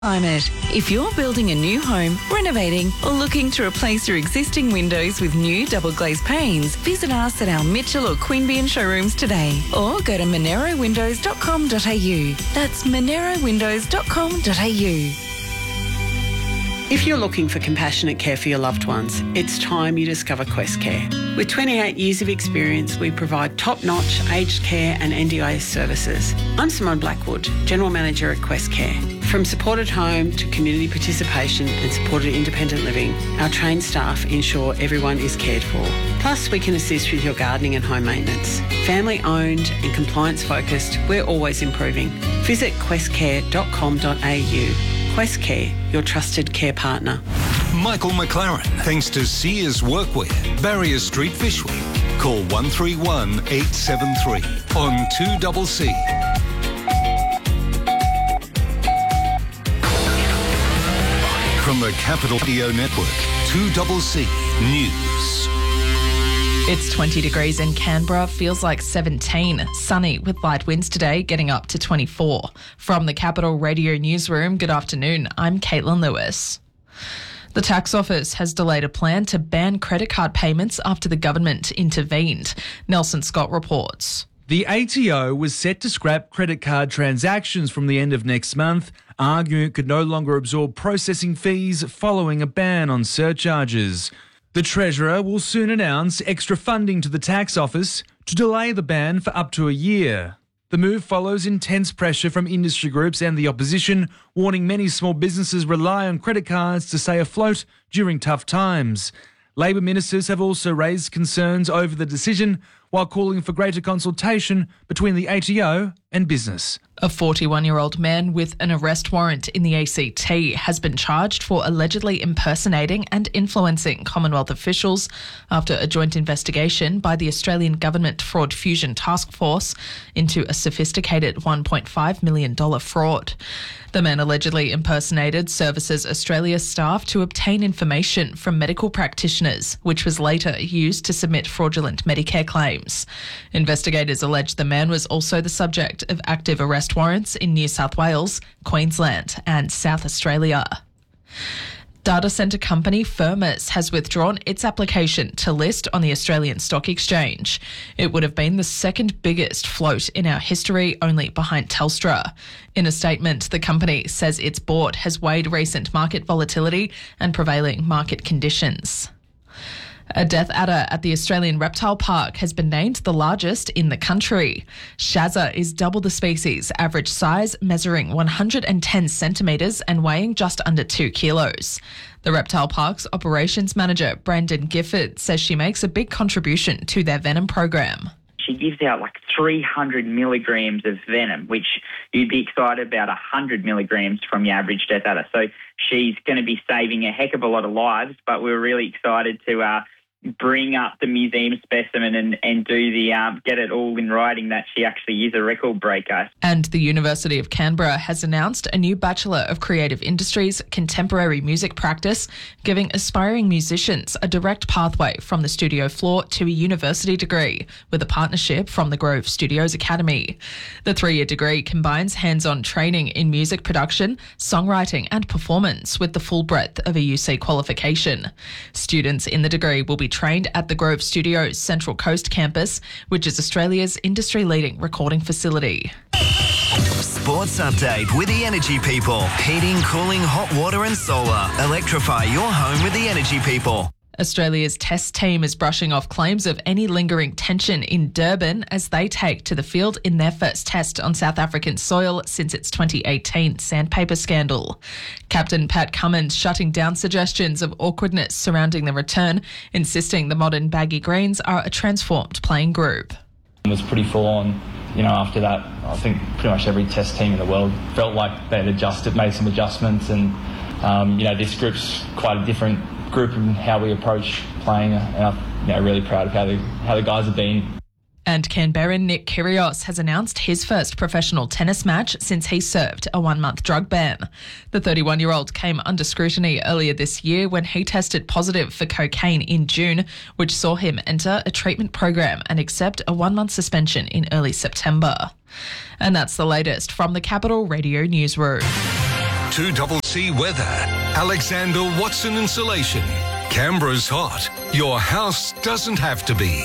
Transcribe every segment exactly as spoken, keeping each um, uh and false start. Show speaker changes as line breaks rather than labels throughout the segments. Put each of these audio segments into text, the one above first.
Climate. If you're building a new home, renovating, or looking to replace your existing windows with new double glazed panes, visit us at our Mitchell or Queanbeyan showrooms today, or go to monero windows dot com dot a u. That's monero windows dot com dot a u.
If you're looking for compassionate care for your loved ones, it's time you discover Quest Care. With twenty-eight years of experience, we provide top-notch aged care and N D I S services. I'm Simone Blackwood, General Manager at Quest Care. From supported home to community participation and supported independent living, our trained staff ensure everyone is cared for. Plus, we can assist with your gardening and home maintenance. Family-owned and compliance-focused, we're always improving. Visit quest care dot com dot a u. Quest Care, your trusted care partner.
Michael McLaren, thanks to Sears Workwear, Barrier Street, Fishwick. Call one three one eight seven three on two C C. From the Capital Radio Network, two C C News.
It's twenty degrees in Canberra, feels like seventeen. Sunny with light winds today, getting up to twenty-four. From the Capital Radio Newsroom, good afternoon. I'm Caitlin Lewis. The tax office has delayed a plan to ban credit card payments after the government intervened. Nelson Scott reports.
The A T O was set to scrap credit card transactions from the end of next month, arguing it could no longer absorb processing fees following a ban on surcharges. The Treasurer will soon announce extra funding to the tax office to delay the ban for up to a year. The move follows intense pressure from industry groups and the opposition, warning many small businesses rely on credit cards to stay afloat during tough times. Labor ministers have also raised concerns over the decision, while calling for greater consultation between the A T O and business.
A forty-one-year-old man with an arrest warrant in the A C T has been charged for allegedly impersonating and influencing Commonwealth officials after a joint investigation by the Australian Government Fraud Fusion Task Force into a sophisticated one point five million dollars fraud. The man allegedly impersonated Services Australia staff to obtain information from medical practitioners, which was later used to submit fraudulent Medicare claims. Investigators allege the man was also the subject of active arrest warrants in New South Wales, Queensland and South Australia. Data centre company Firmus has withdrawn its application to list on the Australian Stock Exchange. It would have been the second biggest float in our history, only behind Telstra. In a statement, the company says its board has weighed recent market volatility and prevailing market conditions. A death adder at the Australian Reptile Park has been named the largest in the country. Shazza is double the species' average size, measuring one hundred ten centimetres and weighing just under two kilos. The Reptile Park's operations manager, Brandon Gifford, says she makes a big contribution to their venom program.
She gives out like three hundred milligrams of venom, which you'd be excited about one hundred milligrams from your average death adder. So she's going to be saving a heck of a lot of lives, but we're really excited to uh, bring up the museum specimen and, and do the um, get it all in writing that she actually is a record breaker.
And the University of Canberra has announced a new Bachelor of Creative Industries Contemporary Music practice, giving aspiring musicians a direct pathway from the studio floor to a university degree with a partnership from the Grove Studios Academy. The three-year degree combines hands-on training in music production, songwriting and performance with the full breadth of a U C qualification. Students in the degree will be trained at the Grove Studios Central Coast campus, which is Australia's industry-leading recording facility.
Sports update with the Energy People. Heating, cooling, hot water and solar. Electrify your home with the Energy People.
Australia's test team is brushing off claims of any lingering tension in Durban as they take to the field in their first test on South African soil since its twenty eighteen sandpaper scandal. Captain Pat Cummins shutting down suggestions of awkwardness surrounding the return, insisting the modern baggy greens are a transformed playing group.
It was pretty full on. You know, after that, I think pretty much every test team in the world felt like they'd adjusted, made some adjustments, and um, you know, this group's quite a different group and how we approach playing, and I'm you know, really proud of how the, how the guys have been.
And Canberran Nick Kyrgios has announced his first professional tennis match since he served a one-month drug ban. The thirty-one-year-old came under scrutiny earlier this year when he tested positive for cocaine in June, which saw him enter a treatment program and accept a one-month suspension in early September. And that's the latest from the Capital Radio Newsroom.
two C weather. Alexander Watson Insulation. Canberra's hot. Your house doesn't have to be.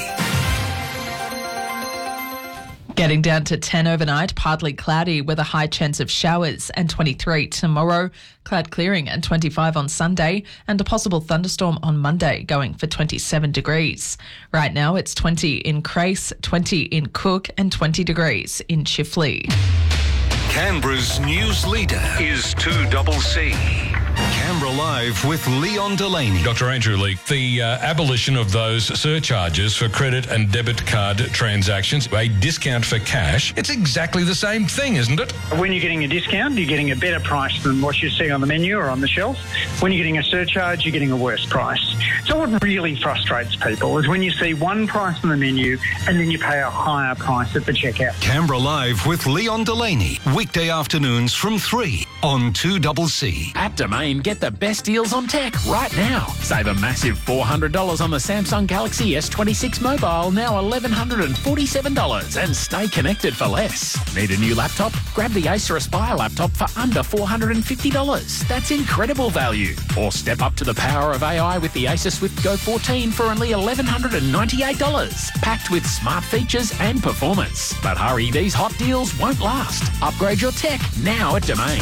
Getting down to ten overnight, partly cloudy with a high chance of showers, and twenty-three tomorrow, cloud clearing and twenty-five on Sunday, and a possible thunderstorm on Monday, going for twenty-seven degrees. Right now it's twenty in Crace, twenty in Cook, and twenty degrees in Chifley.
Canberra's news leader is two C. Canberra Live with Leon Delaney.
Doctor Andrew Leake, the uh, abolition of those surcharges for credit and debit card transactions, a discount for cash, it's exactly the same thing, isn't it?
When you're getting a discount, you're getting a better price than what you see on the menu or on the shelf. When you're getting a surcharge, you're getting a worse price. So what really frustrates people is when you see one price on the menu and then you pay a higher price at the checkout.
Canberra Live with Leon Delaney, weekday afternoons from three on two C.
At Domain, get the best deals on tech right now. Save a massive four hundred dollars on the Samsung Galaxy S twenty-six mobile, now one thousand one hundred forty-seven dollars, and stay connected for less. Need a new laptop? Grab the Acer Aspire laptop for under four hundred fifty dollars. That's incredible value. Or step up to the power of A I with the Acer Swift Go fourteen for only one thousand one hundred ninety-eight dollars. Packed with smart features and performance. But hurry, these hot deals won't last. Upgrade your tech now at Domain.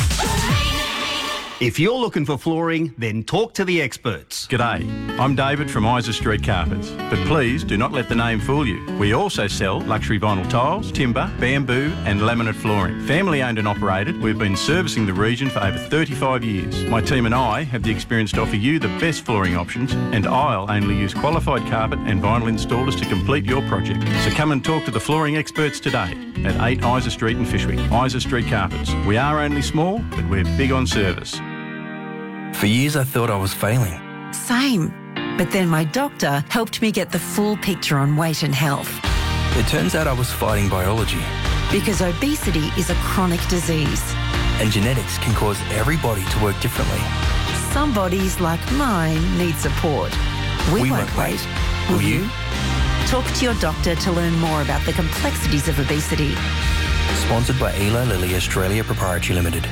If you're looking for flooring, then talk to the experts.
G'day, I'm David from Isa Street Carpets, but please do not let the name fool you. We also sell luxury vinyl tiles, timber, bamboo and laminate flooring. Family owned and operated, we've been servicing the region for over thirty-five years. My team and I have the experience to offer you the best flooring options, and I'll only use qualified carpet and vinyl installers to complete your project. So come and talk to the flooring experts today at eight Isa Street in Fishwick. Isa Street Carpets. We are only small, but we're big on service.
For years I thought I was failing.
Same. But then my doctor helped me get the full picture on weight and health.
It turns out I was fighting biology.
Because obesity is a chronic disease.
And genetics can cause every body to work differently.
Some bodies, like mine, need support. We,
we
won't, won't wait.
wait. Will you?
Talk to your doctor to learn more about the complexities of obesity.
Sponsored by Eli Lilly Australia Proprietary Limited.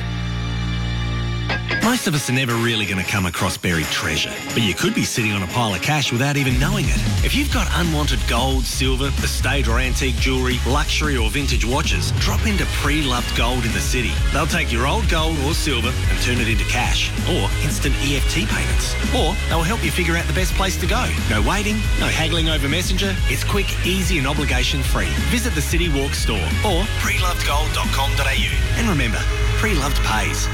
Most of us are never really going to come across buried treasure, but you could be sitting on a pile of cash without even knowing it. If you've got unwanted gold, silver, estate or antique jewellery, luxury or vintage watches, drop into Pre-Loved Gold in the city. They'll take your old gold or silver and turn it into cash, or instant E F T payments. Or they'll help you figure out the best place to go. No waiting, no haggling over Messenger. It's quick, easy and obligation-free. Visit the City Walk store or pre loved gold dot com dot a u. And remember, Pre-Loved pays.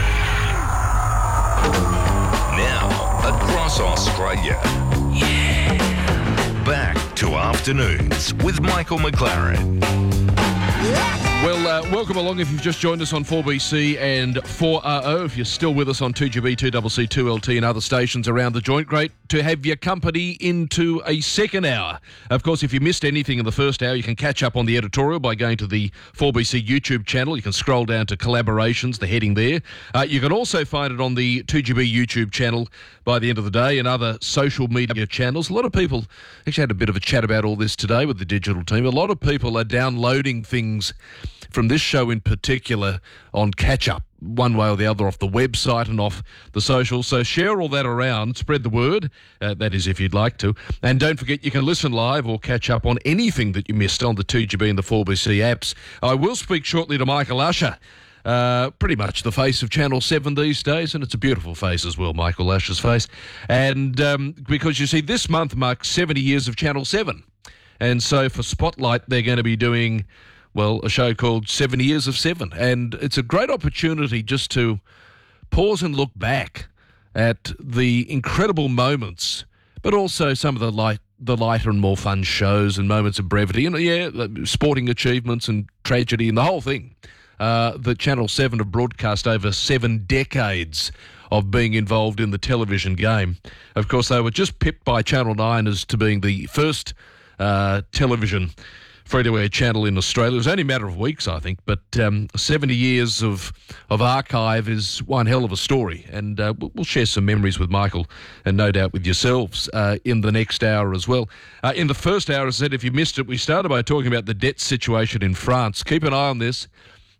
Now, across Australia. Yeah. Back to Afternoons with Michael McLaren.
Well, uh, welcome along if you've just joined us on four B C and four R O. If you're still with us on two G B, two C C, two L T and other stations around the joint, great to have your company into a second hour. Of course, if you missed anything in the first hour, you can catch up on the editorial by going to the four B C YouTube channel. You can scroll down to collaborations, the heading there. Uh, you can also find it on the two G B YouTube channel by the end of the day and other social media channels. A lot of people actually had a bit of a chat about all this today with the digital team. A lot of people are downloading things from this show in particular on catch-up, one way or the other, off the website and off the socials. So share all that around, spread the word, uh, that is if you'd like to. And don't forget you can listen live or catch up on anything that you missed on the two G B and the four B C apps. I will speak shortly to Michael Usher, uh, pretty much the face of Channel seven these days, and it's a beautiful face as well, Michael Usher's face. And um, because you see, this month marks seventy years of Channel seven. And so for Spotlight, they're going to be doing, well, a show called seventy years of seven. And it's a great opportunity just to pause and look back at the incredible moments, but also some of the light, the lighter and more fun shows and moments of brevity. And, yeah, sporting achievements and tragedy and the whole thing uh, that Channel seven have broadcast over seven decades of being involved in the television game. Of course, they were just pipped by Channel nine as to being the first uh, television free-to-air channel in Australia. It was only a matter of weeks, I think, but um, seventy years of of archive is one hell of a story, and uh, we'll share some memories with Michael and no doubt with yourselves uh, in the next hour as well. Uh, in the first hour, as I said, if you missed it, we started by talking about the debt situation in France. Keep an eye on this.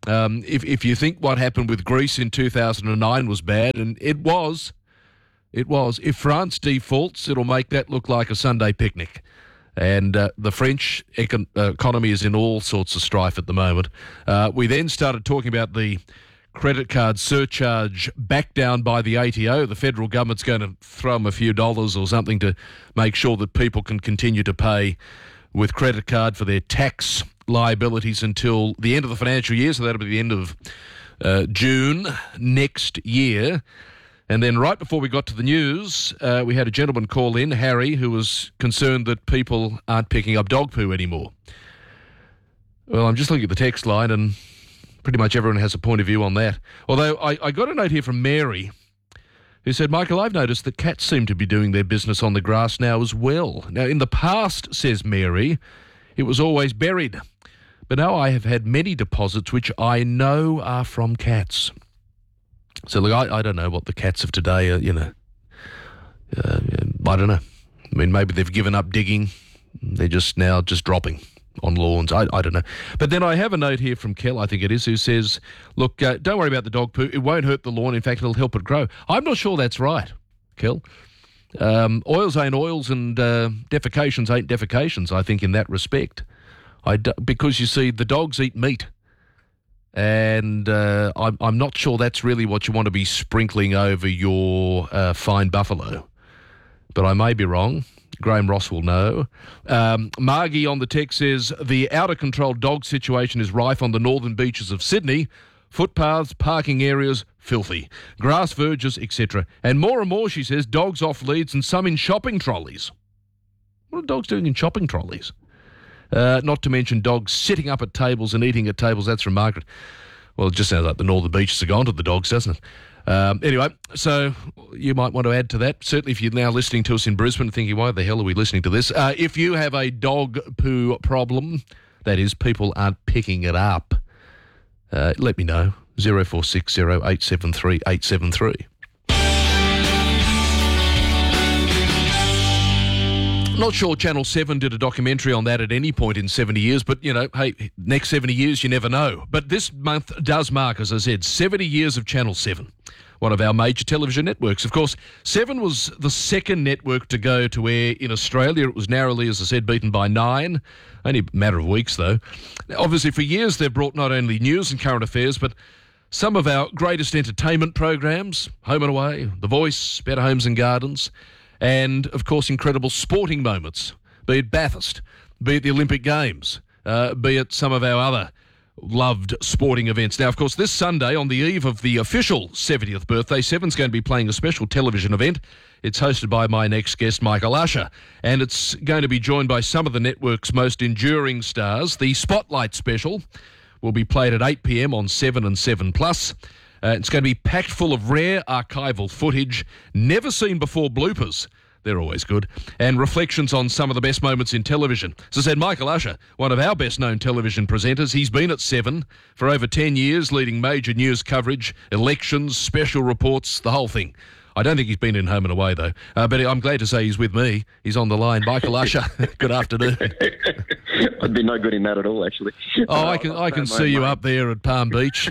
Um, if, if you think what happened with Greece in two thousand nine was bad, and it was, it was. If France defaults, it'll make that look like a Sunday picnic. And uh, the French econ- uh, economy is in all sorts of strife at the moment. Uh, we then started talking about the credit card surcharge back down by the A T O. The federal government's going to throw them a few dollars or something to make sure that people can continue to pay with credit card for their tax liabilities until the end of the financial year. So that'll be the end of uh, June next year. And then right before we got to the news, uh, we had a gentleman call in, Harry, who was concerned that people aren't picking up dog poo anymore. Well, I'm just looking at the text line and pretty much everyone has a point of view on that. Although I, I got a note here from Mary who said, Michael, I've noticed that cats seem to be doing their business on the grass now as well. Now, in the past, says Mary, it was always buried. But now I have had many deposits which I know are from cats. So, look, I, I don't know what the cats of today are, you know. Uh, I don't know. I mean, maybe they've given up digging. They're just now just dropping on lawns. I, I don't know. But then I have a note here from Kel, I think it is, who says, look, uh, don't worry about the dog poo. It won't hurt the lawn. In fact, it'll help it grow. I'm not sure that's right, Kel. Um, oils ain't oils and uh, defecations ain't defecations, I think, in that respect. I do, because, you see, the dogs eat meat. And uh, I'm, I'm not sure that's really what you want to be sprinkling over your uh, fine buffalo. But I may be wrong. Graham Ross will know. Um, Margie on the text says, the out-of-control dog situation is rife on the northern beaches of Sydney. Footpaths, parking areas, filthy. Grass verges, et cetera. And more and more, she says, dogs off leads and some in shopping trolleys. What are dogs doing in shopping trolleys? Uh, not to mention dogs sitting up at tables and eating at tables. That's from Margaret. Well, it just sounds like the northern beaches have gone to the dogs, doesn't it? Um, anyway, so you might want to add to that. Certainly if you're now listening to us in Brisbane thinking, why the hell are we listening to this? Uh, if you have a dog poo problem, that is, people aren't picking it up, uh, let me know. zero four six zero eight seven three eight seven three. Not sure Channel seven did a documentary on that at any point in seventy years, but, you know, hey, next seventy years, you never know. But this month does mark, as I said, seventy years of Channel seven, one of our major television networks. Of course, seven was the second network to go to air in Australia. It was narrowly, as I said, beaten by nine. Only a matter of weeks, though. Obviously, for years, they've brought not only news and current affairs, but some of our greatest entertainment programs, Home and Away, The Voice, Better Homes and Gardens, and, of course, incredible sporting moments, be it Bathurst, be it the Olympic Games, uh, be it some of our other loved sporting events. Now, of course, this Sunday, on the eve of the official seventieth birthday, Seven's going to be playing a special television event. It's hosted by my next guest, Michael Usher, and it's going to be joined by some of the network's most enduring stars. The Spotlight special will be played at eight p.m. on seven and seven plus. Uh, it's going to be packed full of rare archival footage, never seen before bloopers. They're always good. And reflections on some of the best moments in television. As I said, Michael Usher, one of our best-known television presenters. He's been at Seven for over ten years, leading major news coverage, elections, special reports, the whole thing. I don't think he's been in Home and Away, though. Uh, but I'm glad to say he's with me. He's on the line. Michael Usher, good afternoon.
I'd be no good in that at all, actually.
Oh, I can I can see you up there at Palm Beach.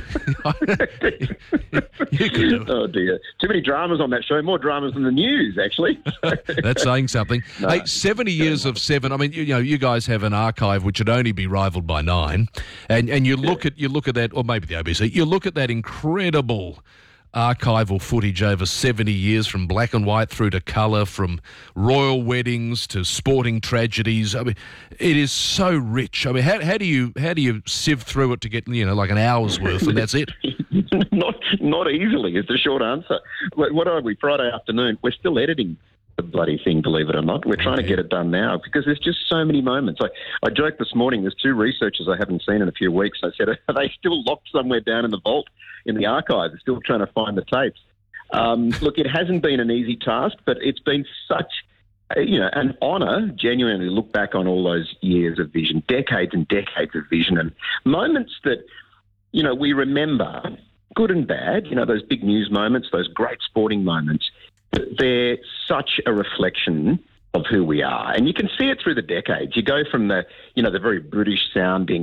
You could do it.
Oh, dear. Too many dramas on that show. More dramas than the news, actually.
That's saying something.
No,
hey, seventy years of Seven. I mean, you, you know, you guys have an archive which would only be rivaled by Nine. And and you look yeah. at you look at that, or maybe the A B C, you look at that incredible archival footage over seventy years, from black and white through to colour, from royal weddings to sporting tragedies. I mean, it is so rich. I mean, how, how do you how do you sieve through it to get, you know, like an hour's worth, and that's it?
not not easily is the short answer. What are we, Friday afternoon? We're still editing the bloody thing, believe it or not. We're trying okay. to get it done now because there's just so many moments. I, I joked this morning, there's two researchers I haven't seen in a few weeks. I said, are they still locked somewhere down in the vault in the archive? They're still trying to find the tapes. Um, look, it hasn't been an easy task, but it's been such, you know, an honour, genuinely look back on all those years of vision, decades and decades of vision, and moments that, you know, we remember, good and bad, you know, those big news moments, those great sporting moments. They're such a reflection of who we are. And you can see it through the decades. You go from the, you know, the very British sounding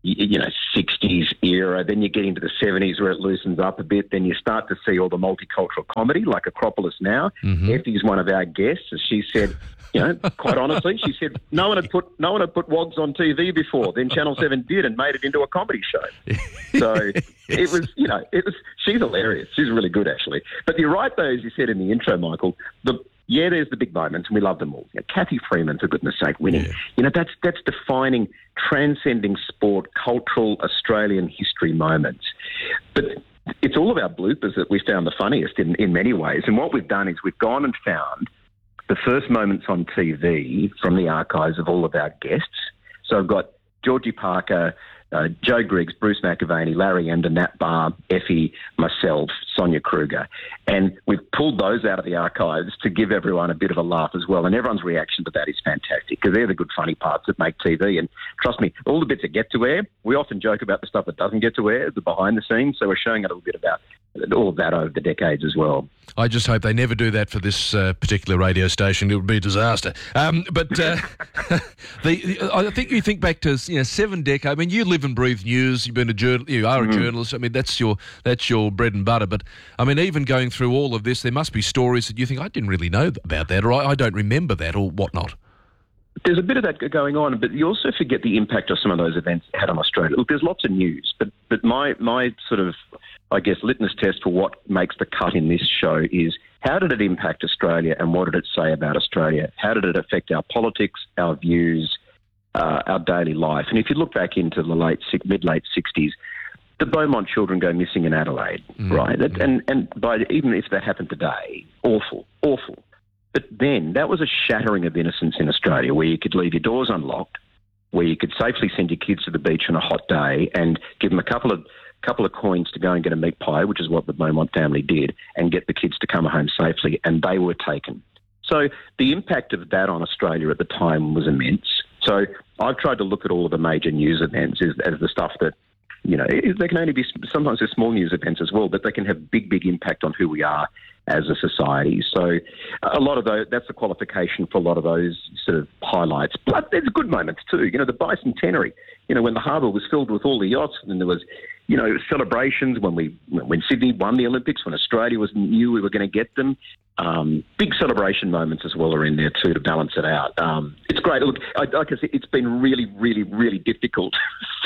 you know, sixties era. Then you get into the seventies where it loosens up a bit. Then you start to see all the multicultural comedy like Acropolis now.
Mm-hmm.
Effie's one of our guests, as she said, you know, quite honestly, she said no one had put no one had put Wogs on T V before. Then Channel seven did and made it into a comedy show. So it was, you know, it was. She's hilarious. She's really good, actually. But you're right, though, as you said in the intro, Michael. The Yeah, there's the big moments, and we love them all. You know, Kathy Freeman, for goodness sake, winning. Yeah. You know, that's that's defining, transcending sport, cultural Australian history moments. But it's all of our bloopers that we found the funniest in, in many ways. And what we've done is we've gone and found the first moments on T V from the archives of all of our guests. So I've got Georgie Parker, Uh, Joe Griggs, Bruce McAvaney, Larry Ender, Nat Barr, Effie, myself, Sonia Kruger. And we've pulled those out of the archives to give everyone a bit of a laugh as well. And everyone's reaction to that is fantastic because they're the good, funny parts that make T V. And trust me, all the bits that get to air, we often joke about the stuff that doesn't get to air, the behind the scenes. So we're showing a little bit about all of that over the decades as well.
I just hope they never do that for this uh, particular radio station. It would be a disaster. Um, but uh, the, I think you think back to you know seven decades. I mean, you live and breathe news. You've been a journal. You are a mm-hmm. journalist. I mean, that's your that's your bread and butter. But I mean, even going through all of this, there must be stories that you think I didn't really know about that, or I, I don't remember that, or whatnot.
There's a bit of that going on, but you also forget the impact of some of those events had on Australia. Look, there's lots of news, but but my my sort of, I guess, litmus test for what makes the cut in this show is how did it impact Australia and what did it say about Australia? How did it affect our politics, our views, uh, our daily life? And if you look back into the late mid-late sixties, the Beaumont children go missing in Adelaide, mm. right? And and by even if that happened today, awful, awful. But then that was a shattering of innocence in Australia where you could leave your doors unlocked, where you could safely send your kids to the beach on a hot day and give them a couple of couple of coins to go and get a meat pie, which is what the Beaumont family did, and get the kids to come home safely, and they were taken. So the impact of that on Australia at the time was immense. So I've tried to look at all of the major news events as, as the stuff that, you know, they can only be, sometimes they're small news events as well, but they can have big, big impact on who we are as a society. So a lot of those, that's the qualification for a lot of those sort of highlights. But there's good moments too. You know, the bicentenary, you know, when the harbour was filled with all the yachts and there was, you know, celebrations when we, when Sydney won the Olympics, when Australia was knew we were going to get them. Um, big celebration moments as well are in there too to balance it out. Um, it's great. Look, I, like I said, it's been really, really, really difficult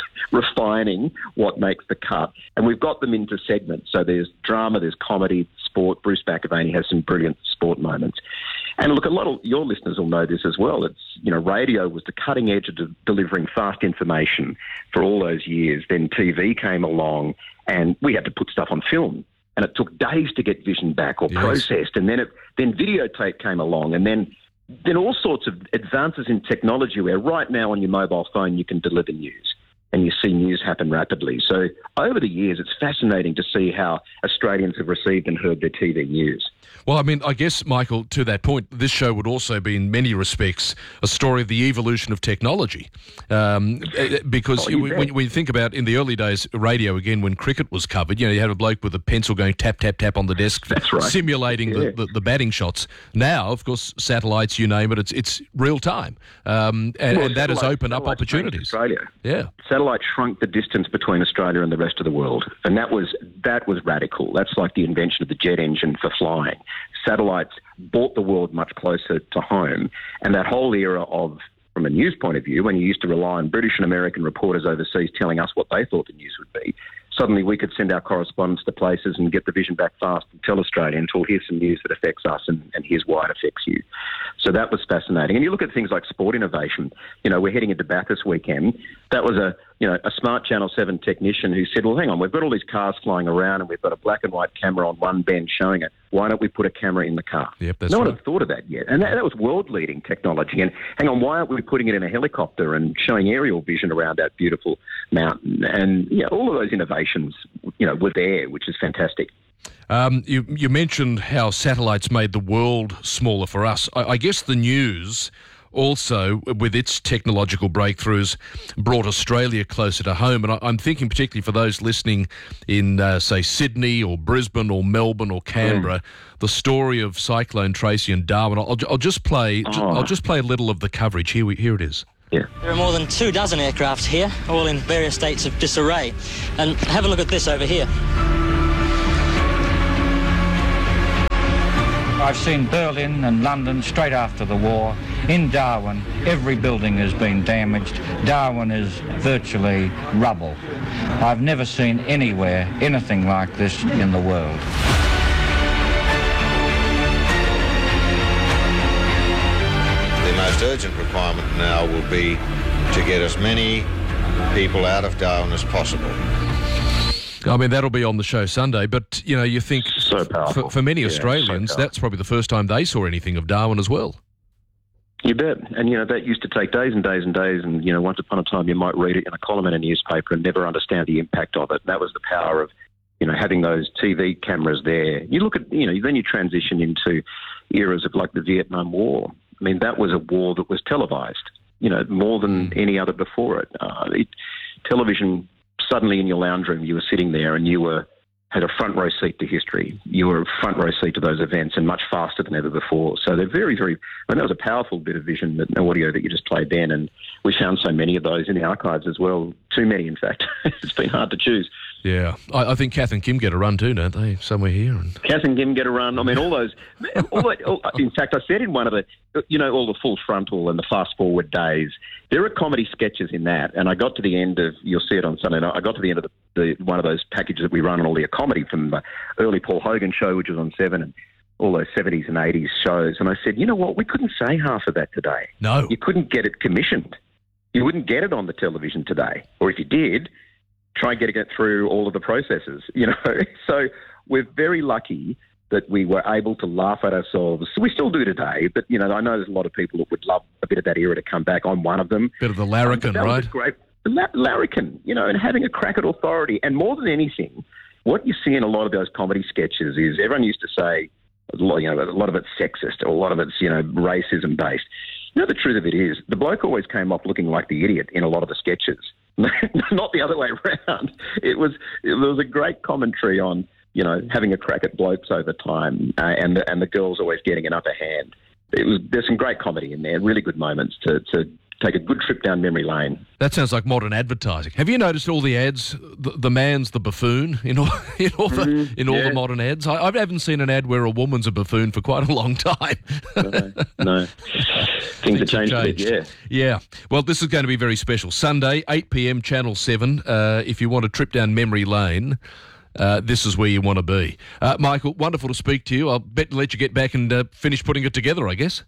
refining what makes the cut. And we've got them into segments. So there's drama, there's comedy, sport. Bruce McAvaney has some brilliant sport moments. And look, a lot of your listeners will know this as well. It's, you know, radio was the cutting edge of de- delivering fast information for all those years. Then T V came along and we had to put stuff on film. And it took days to get vision back or yes. processed. And then it, then videotape came along. And then then all sorts of advances in technology where right now on your mobile phone you can deliver news and you see news happen rapidly. So over the years, it's fascinating to see how Australians have received and heard their T V news.
Well, I mean, I guess, Michael, to that point, this show would also be, in many respects, a story of the evolution of technology. Um, because oh, you when, when you think about, in the early days, radio, again, when cricket was covered, you know, you had a bloke with a pencil going tap, tap, tap on the desk,
That's right.
simulating yeah. the, the, the batting shots. Now, of course, satellites, you name it, it's it's real time. Um, and,
well,
and that has opened up opportunities.
Australia.
Yeah.
Satellite shrunk the distance between Australia and the rest of the world. And that was that was radical. That's like the invention of the jet engine for flying. Satellites brought the world much closer to home. And that whole era of, from a news point of view, when you used to rely on British and American reporters overseas telling us what they thought the news would be, suddenly we could send our correspondents to places and get the vision back fast and tell Australians, well, here's some news that affects us and, and here's why it affects you. So that was fascinating. And you look at things like sport innovation. You know, we're heading into Bathurst weekend. That was a, you know, a smart Channel seven technician who said, well, hang on, we've got all these cars flying around and we've got a black and white camera on one bend showing it. Why don't we put a camera in the car?
Yep, that's
no
right.
one had thought of that yet. And that, that was world-leading technology. And hang on, why aren't we putting it in a helicopter and showing aerial vision around that beautiful mountain? And, you know, all of those innovations, you know, were there, which is fantastic.
Um, you, you mentioned how satellites made the world smaller for us. I, I guess the news also, with its technological breakthroughs, brought Australia closer to home. And I, I'm thinking particularly for those listening in, uh, say, Sydney or Brisbane or Melbourne or Canberra, mm. the story of Cyclone Tracy and Darwin. I'll, I'll just play.
Oh.
I'll just play a little of the coverage. Here, we, here it is.
Yeah.
There are more than two dozen aircraft here, all in various states of disarray. And have a look at this over here.
I've seen Berlin and London straight after the war. In Darwin, every building has been damaged. Darwin is virtually rubble. I've never seen anywhere anything like this in the world.
The most urgent requirement now will be to get as many people out of Darwin as possible.
I mean, that'll be on the show Sunday, but, you know, you think
so powerful.
For, for many
yeah,
Australians,
so
that's probably the first time they saw anything of Darwin as well.
You bet. And, you know, that used to take days and days and days, and, you know, once upon a time you might read it in a column in a newspaper and never understand the impact of it. That was the power of, you know, having those T V cameras there. You look at, you know, then you transition into eras of like the Vietnam War. I mean, that was a war that was televised, you know, more than any other before it. Uh, it television... Suddenly in your lounge room, you were sitting there and you were had a front row seat to history. You were a front row seat to those events and much faster than ever before. So they're very, very... I mean, that was a powerful bit of vision, that audio that you just played then, and we found so many of those in the archives as well. Too many, in fact. It's been hard to choose.
Yeah. I, I think Kath and Kim get a run too, don't they? Somewhere here. And...
Kath and Kim get a run. I mean, all those... all that, all, in fact, I said in one of the... You know, all the full frontal and the fast-forward days, there are comedy sketches in that, and I got to the end of... You'll see it on Sunday night. I got to the end of the, the one of those packages that we run on all the comedy from the early Paul Hogan show, which was on Seven, and all those seventies and eighties shows. And I said, you know what? We couldn't say half of that today.
No.
You couldn't get it commissioned. You wouldn't get it on the television today. Or if you did, try getting it through all of the processes, you know. So we're very lucky that we were able to laugh at ourselves. We still do today, but, you know, I know there's a lot of people that would love a bit of that era to come back. I'm one of them.
Bit of the larrikin,
um,
right?
Great. La- larrikin, you know, and having a crack at authority. And more than anything, what you see in a lot of those comedy sketches is everyone used to say, you know, a lot of it's sexist, or a lot of it's, you know, racism based. You know, the truth of it is, the bloke always came off looking like the idiot in a lot of the sketches, not the other way around. It was it was a great commentary on, you know, having a crack at blokes over time, uh, and the, and the girls always getting an upper hand. It was there's some great comedy in there, really good moments to to take a good trip down memory lane.
That sounds like modern advertising. Have you noticed all the ads? The, the man's the buffoon in all in all the mm-hmm. in all yeah. the modern ads. I, I haven't seen an ad where a woman's a buffoon for quite a long time.
no, no. Things have changed, changed a bit. Yeah,
yeah. Well, this is going to be very special. Sunday, eight p.m. Channel Seven. Uh, if you want a trip down memory lane, Uh, this is where you want to be. Uh, Michael, wonderful to speak to you. I'll bet let you get back and uh, finish putting it together, I guess.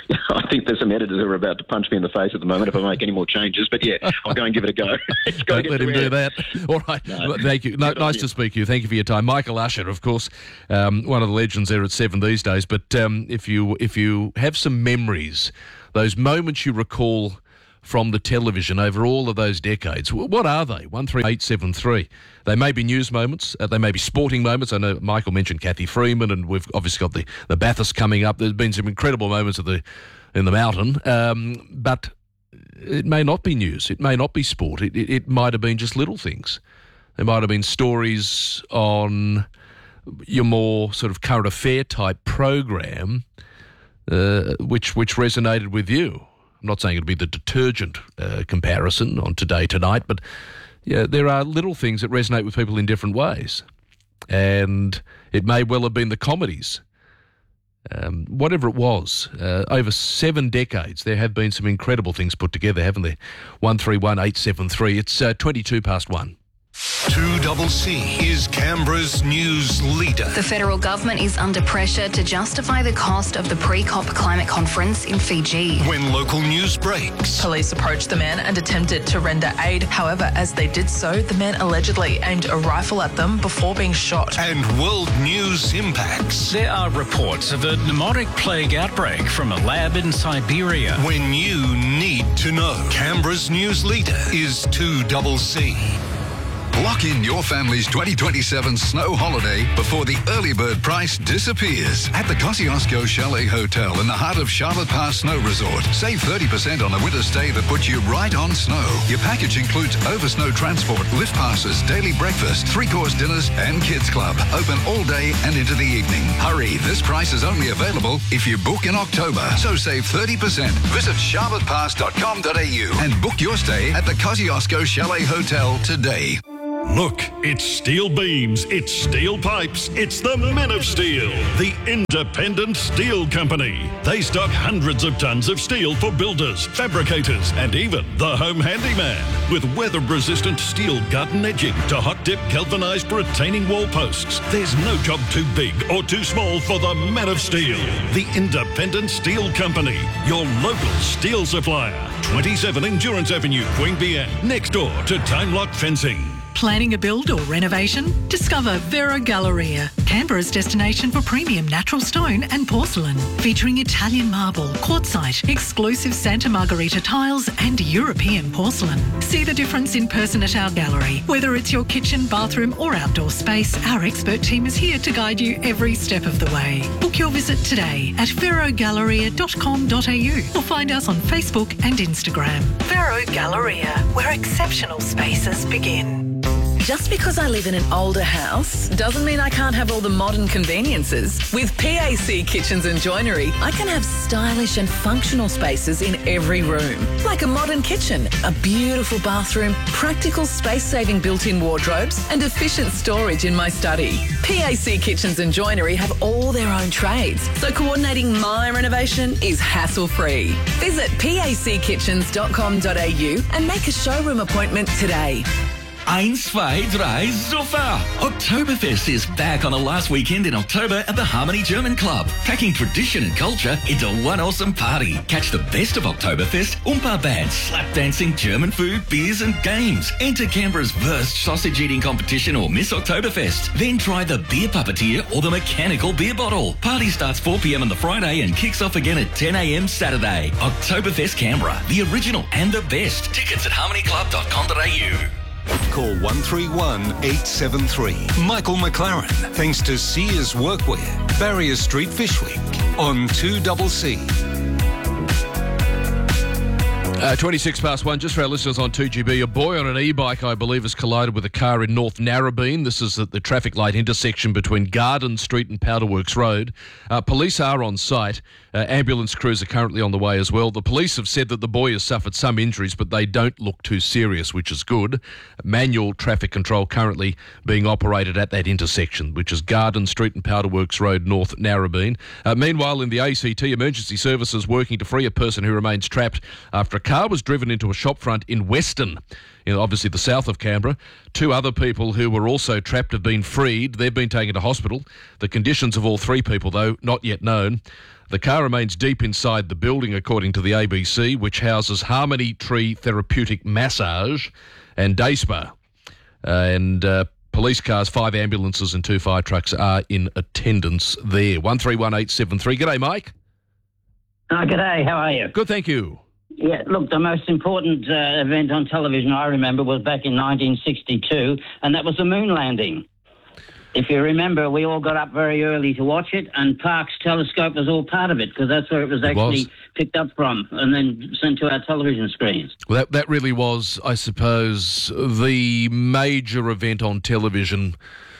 I think there's some editors who are about to punch me in the face at the moment if I make any more changes. But yeah, I'll go and give it a go. go
Don't let him air. do that. All right. No. Thank you. No, nice to speak to you. Thank you for your time. Michael Usher, of course, um, one of the legends there at Seven these days. But um, if you if you have some memories, those moments you recall from the television over all of those decades, what are they? one three eight seven three. They may be news moments, uh, they may be sporting moments. I know Michael mentioned Kathy Freeman, and we've obviously got the, the Bathurst coming up. There's been some incredible moments at the in the mountain, um, but it may not be news, it may not be sport, it, it, it might have been just little things. There might have been stories on your more sort of current affair type program, uh, which which resonated with you. I'm not saying it'll be the detergent uh, comparison on Today Tonight, but yeah, there are little things that resonate with people in different ways. And it may well have been the comedies. Um, whatever it was, uh, over seven decades, there have been some incredible things put together, haven't there? one three one eight seven three. It's uh, twenty-two past one.
two C C is Canberra's news leader.
The federal government is under pressure to justify the cost of the pre-COP climate conference in Fiji.
When local news breaks.
Police approached the man and attempted to render aid. However, as they did so, the man allegedly aimed a rifle at them before being shot.
And world news impacts.
There are reports of a pneumotic plague outbreak from a lab in Siberia.
When you need to know. Canberra's news leader is two C C.
Lock in your family's twenty twenty-seven snow holiday before the early bird price disappears at the Kosciuszko Chalet Hotel in the heart of Charlotte Pass Snow Resort. Save thirty percent on a winter stay that puts you right on snow. Your package includes over snow transport, lift passes, daily breakfast, three-course dinners and kids club. Open all day and into the evening. Hurry, this price is only available if you book in October. So save thirty percent. Visit charlotte pass dot com dot a u and book your stay at the Kosciuszko Chalet Hotel today.
Look, it's steel beams, it's steel pipes, it's the Men of Steel, the independent steel company. They stock hundreds of tons of steel for builders, fabricators, and even the home handyman. With weather-resistant steel garden edging to hot-dip galvanised retaining wall posts, there's no job too big or too small for the Men of Steel, the independent steel company, your local steel supplier. twenty-seven Endurance Avenue, Queanbeyan, next door to Time Lock Fencing.
Planning a build or renovation? Discover Vero Galleria, Canberra's destination for premium natural stone and porcelain, featuring Italian marble, quartzite, exclusive Santa Margherita tiles and European porcelain. See the difference in person at our gallery. Whether it's your kitchen, bathroom or outdoor space, our expert team is here to guide you every step of the way. Book your visit today at vero galleria dot com dot a u or find us on Facebook and Instagram. Vero Galleria, where exceptional spaces begin.
Just because I live in an older house doesn't mean I can't have all the modern conveniences. With P A C Kitchens and Joinery, I can have stylish and functional spaces in every room. Like a modern kitchen, a beautiful bathroom, practical space-saving built-in wardrobes and efficient storage in my study. P A C Kitchens and Joinery have all their own trades, so coordinating my renovation is hassle-free. Visit p a c kitchens dot com dot a u and make a showroom appointment today.
Eins, zwei, drei, super! Oktoberfest is back on the last weekend in October at the Harmony German Club, packing tradition and culture into one awesome party. Catch the best of Oktoberfest, Oompa bands, slap dancing, German food, beers and games. Enter Canberra's worst sausage eating competition or Miss Oktoberfest. Then try the beer puppeteer or the mechanical beer bottle. Party starts four p m on the Friday and kicks off again at ten a m Saturday. Oktoberfest Canberra, the original and the best. Tickets at harmony club dot com dot a u.
Call one three one, eight seven three. Michael McLaren, thanks to Sears Workwear, Barrier Street, Fishwick, on two C C.
Uh, twenty-six past one, just for our listeners on two G B, a boy on an e-bike, I believe, has collided with a car in North Narrabeen. This is at the traffic light intersection between Garden Street and Powderworks Road. Uh, police are on site. Uh, ambulance crews are currently on the way as well. The police have said that the boy has suffered some injuries, but they don't look too serious, which is good. Manual traffic control currently being operated at that intersection, which is Garden Street and Powderworks Road, North Narrabeen. Uh, meanwhile, in the A C T, emergency services working to free a person who remains trapped after a car was driven into a shop front in Weston, you know, obviously the south of Canberra. Two other people who were also trapped have been freed. They've been taken to hospital. The conditions of all three people, though, not yet known. The car remains deep inside the building, according to the A B C, which houses Harmony Tree Therapeutic Massage and Day Spa. Uh, and uh, police cars, five ambulances and two fire trucks are in attendance there. one three one eight seven three. G'day, Mike.
Oh, g'day. How are you?
Good, thank you.
Yeah, look, the most important uh, event on television I remember was back in nineteen sixty-two, and that was the moon landing. If you remember, we all got up very early to watch it, and Parkes Telescope was all part of it, because that's where it was actually it was. picked up from and then sent to our television screens.
Well, that, that really was, I suppose, the major event on television,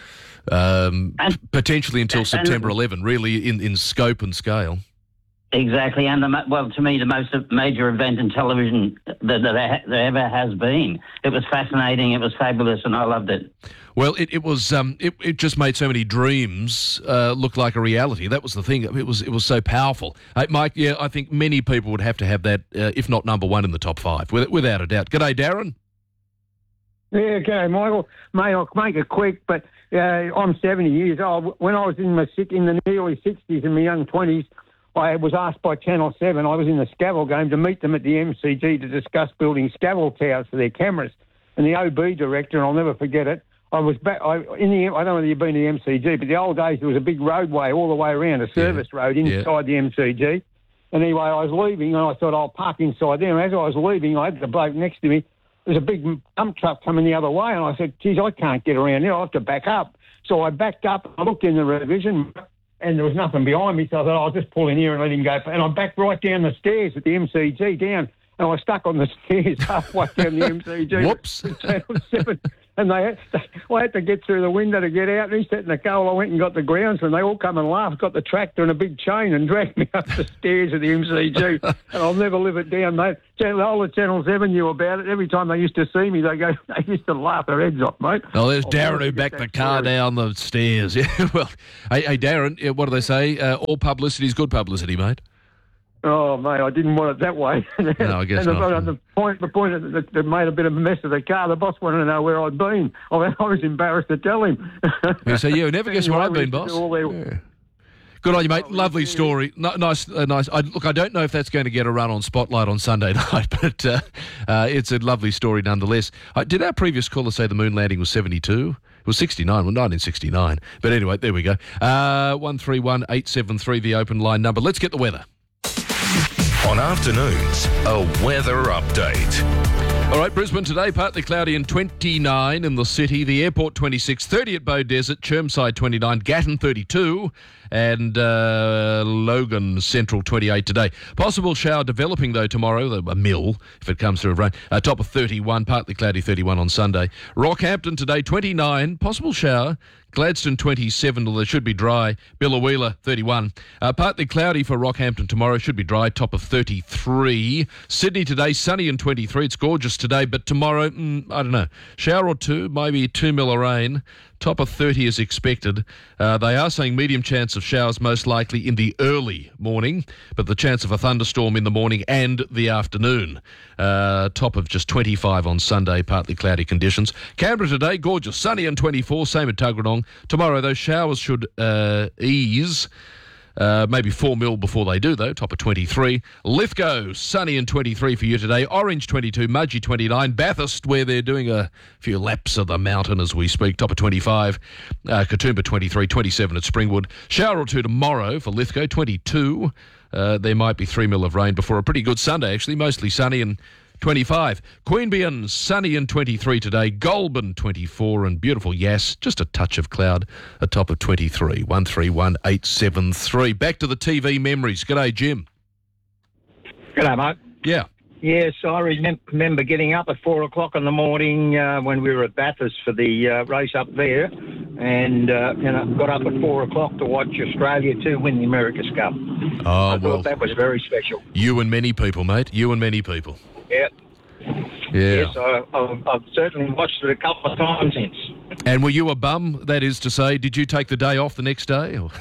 um, and, potentially until and, September eleventh, really, in, in scope and scale.
Exactly, and the, well, to me, the most major event in television that, that there ever has been. It was fascinating, it was fabulous, and I loved it.
Well, it, it was. Um, it, it just made so many dreams uh, look like a reality. That was the thing. It was. It was so powerful. Uh, Mike, yeah, I think many people would have to have that, uh, if not number one in the top five, with, without a doubt. G'day, Darren.
Yeah, okay, Michael. Mate, I'll make it quick, but uh, I'm seventy years old. When I was in my in the early sixties and my young twenties, I was asked by Channel seven, I was in the Scavell game, to meet them at the M C G to discuss building Scavell towers for their cameras. And the O B director, and I'll never forget it, I was back, I, in the, I don't know whether you've been to the M C G, but the old days there was a big roadway all the way around, a service yeah. road inside yeah. the M C G. And anyway, I was leaving and I thought I'll park inside there. And as I was leaving, I had the bloke next to me. there's a big dump truck coming the other way, and I said, geez, I can't get around here. I have to back up. So I backed up. I looked in the revision, and there was nothing behind me. So I thought, I'll just pull in here and let him go. And I backed right down the stairs at the M C G down, and I was stuck on the stairs halfway down the M C G.
Whoops.
And they had to, I had to get through the window to get out, and he sat in the car. I went and got the groundsman. They all come and laughed, got the tractor and a big chain and dragged me up the stairs of the M C G. And I'll never live it down, mate. The whole of Channel seven knew about it. Every time they used to see me, they go, they used to laugh their heads off, mate.
Oh, there's
I'll
Darren who backed the car
story.
down the stairs. Yeah, well, hey, hey Darren, yeah, what do they say? Uh, all publicity is good publicity, mate.
Oh, mate, I didn't want it that way.
No, I guess
and the,
not.
The point, the point that, that made a bit of a mess of the car, the boss wanted to know where I'd been. I, I was embarrassed to tell him.
Yeah, so you never guess where I've been, boss.
Their...
Yeah. Good on you, mate. Lovely story. No, nice, uh, nice. I, look, I don't know if that's going to get a run on Spotlight on Sunday night, but uh, uh, it's a lovely story nonetheless. Uh, did our previous caller say the moon landing was seventy-two? It was sixty-nine, well, nineteen sixty-nine. But anyway, there we go. Uh, one three one eight seven three, the open line number. Let's get the weather.
On afternoons, a weather update.
All right, Brisbane today, partly cloudy and twenty-nine in the city. The airport twenty-six, thirty at Bow Desert, Chermside twenty-nine, Gatton thirty-two, and uh, Logan Central twenty-eight today. Possible shower developing, though, tomorrow, a mill, if it comes through rain. Uh, top of thirty-one, partly cloudy thirty-one on Sunday. Rockhampton today, twenty-nine, possible shower. Gladstone twenty-seven, although it should be dry. Billawheeler thirty-one. Uh, partly cloudy for Rockhampton tomorrow, should be dry, top of thirty-three. Sydney today, sunny and twenty-three. It's gorgeous today, but tomorrow, mm, I don't know, shower or two, maybe two mil of rain. Top of thirty is expected. Uh, they are saying medium chance of showers most likely in the early morning, but the chance of a thunderstorm in the morning and the afternoon. Uh, top of just twenty-five on Sunday, partly cloudy conditions. Canberra today, gorgeous, sunny and twenty-four, same at Tuggeranong. Tomorrow, those showers should uh, ease. Uh, maybe four mil before they do, though. Top of twenty-three. Lithgow, sunny and twenty-three for you today. Orange, twenty-two. Mudgee, twenty-nine. Bathurst, where they're doing a few laps of the mountain as we speak. Top of twenty-five. Uh, Katoomba, twenty-three. twenty-seven at Springwood. Shower or two tomorrow for Lithgow, twenty-two. Uh, there might be three mil of rain before a pretty good Sunday, actually. Mostly sunny and twenty-five. Queanbeyan, sunny and twenty-three today. Goulburn, twenty-four, and beautiful Yass, just a touch of cloud, a top of twenty-three. one three one eight seven three. Back to the T V memories. G'day, Jim.
G'day, mate.
Yeah.
Yes, I remem- remember getting up at four o'clock in the morning uh, when we were at Bathurst for the uh, race up there, and uh, you know, got up at four o'clock to watch Australia two win the America's Cup.
Oh,
I
well,
thought that was very special.
You and many people, mate. You and many people.
Yeah.
Yeah.
Yes, I, I've, I've certainly watched it a couple of times since.
And were you a bum, that is to say? Did you take the day off the next day? Or?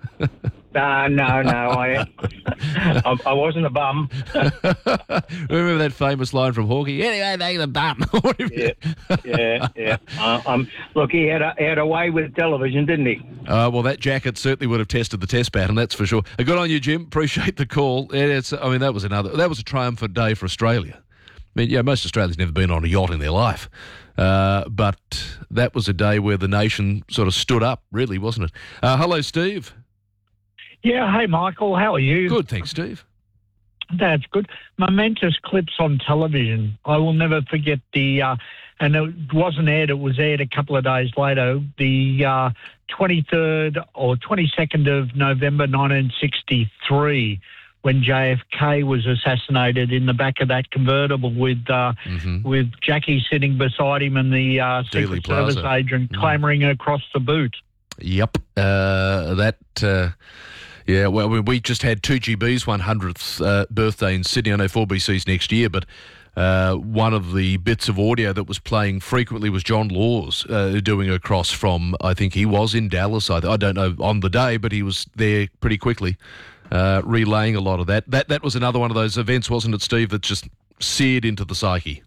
Uh, no, no, I, I, I wasn't a bum.
Remember that famous line from Hawkeye? Anyway, they're the bum.
yeah, yeah, yeah. Uh, um, look, he had a, he had a way with television, didn't he?
Uh, well, that jacket certainly would have tested the test pattern, that's for sure. Uh, good on you, Jim. Appreciate the call. It's, I mean, that was another. That was a triumphant day for Australia. I mean, yeah, most Australians never been on a yacht in their life. Uh, but that was a day where the nation sort of stood up, really, wasn't it? Uh, hello, Steve.
Yeah, hey, Michael, how are you?
Good, thanks, Steve.
That's good. Momentous clips on television. I will never forget the, uh, and it wasn't aired, it was aired a couple of days later, the uh, twenty-third or twenty-second of November nineteen sixty-three, when J F K was assassinated in the back of that convertible with uh, mm-hmm. with Jackie sitting beside him and the uh, Secret Service agent mm. clamouring across the boot.
Yep. Uh, that... Uh... Yeah, well, we just had two G B's one hundredth uh, birthday in Sydney. I know four B C's next year, but uh, one of the bits of audio that was playing frequently was John Laws uh, doing a cross from, I think he was in Dallas, I, I don't know on the day, but he was there pretty quickly, uh, relaying a lot of that. That that was another one of those events, wasn't it, Steve, that just seared into the psyche?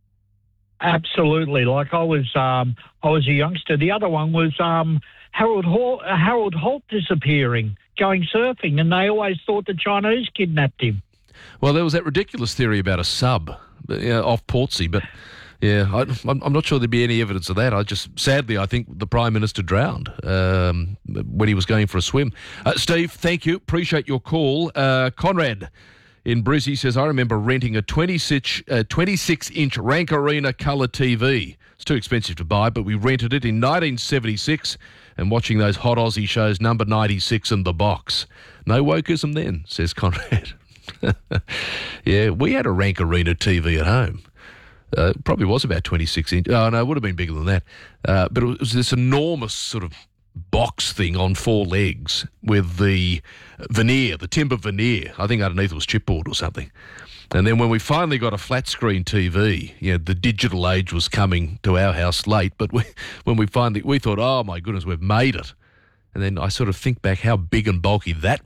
Absolutely. Like I was, um, I was a youngster. The other one was um, Harold Holt, uh, Harold Holt disappearing, going surfing, and they always thought the Chinese kidnapped him.
Well, there was that ridiculous theory about a sub you know, off Portsea, but yeah, I, I'm not sure there'd be any evidence of that. I just, sadly, I think the Prime Minister drowned um, when he was going for a swim. Uh, Steve, thank you. Appreciate your call. Uh, Conrad in Brizzy says, I remember renting a twenty-six, uh, twenty-six inch Rank Arena colour T V. It's too expensive to buy, but we rented it in nineteen seventy-six and watching those hot Aussie shows, Number ninety-six and The Box. No wokeism then, says Conrad. Yeah, we had a Rank Arena T V at home. Uh, probably was about twenty-six inch. Oh, no, it would have been bigger than that. Uh, but it was this enormous sort of box thing on four legs with the veneer, the timber veneer. I think underneath it was chipboard or something. And then when we finally got a flat screen T V, you know, the digital age was coming to our house late, but we, when we finally, we thought, oh my goodness, we've made it. And then I sort of think back how big and bulky that